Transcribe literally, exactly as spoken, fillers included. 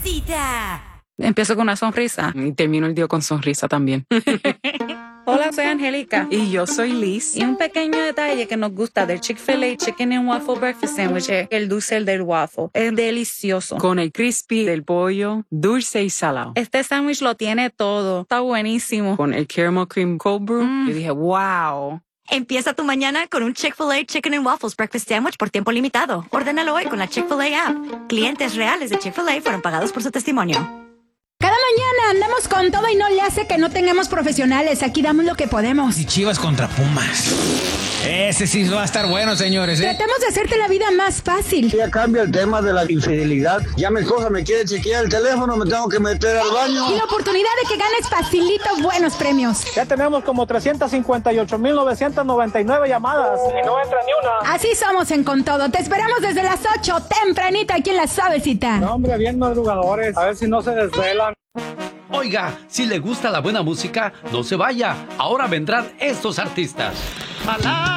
cita. Empiezo con una sonrisa y termino el día con sonrisa también. Hola, soy Angélica. Y yo soy Liz. Y un pequeño detalle que nos gusta del Chick-fil-A Chicken and Waffle Breakfast Sandwich es el dulce del waffle. Es delicioso. Con el crispy del pollo, dulce y salado. Este sándwich lo tiene todo. Está buenísimo. Con el caramel cream cold brew, Mm. yo dije, wow. Empieza tu mañana con un Chick-fil-A Chicken and Waffles Breakfast Sandwich por tiempo limitado. Ordénalo hoy con la Chick-fil-A app. Clientes reales de Chick-fil-A fueron pagados por su testimonio. Cada mañana andamos con todo y no le hace que no tengamos profesionales. Aquí damos lo que podemos. Y Chivas contra Pumas. Ese sí va a estar bueno, señores, ¿eh? Tratamos de hacerte la vida más fácil. Ya cambia el tema de la infidelidad. Ya mi esposa me quiere chequear el teléfono, me tengo que meter al baño. Y la oportunidad de que ganes facilito buenos premios. Ya tenemos como trescientos cincuenta y ocho mil novecientos noventa y nueve llamadas y no entra ni una. Así somos en Con Todo. Te esperamos desde las ocho, tempranita aquí en La Suavecita. No, hombre, bien madrugadores. A ver si no se desvelan. Oiga, si le gusta la buena música, no se vaya. Ahora vendrán estos artistas.